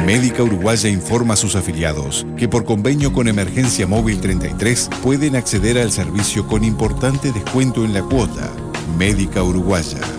Médica Uruguaya informa a sus afiliados que por convenio con Emergencia Móvil 33 pueden acceder al servicio con importante descuento en la cuota. Médica Uruguaya,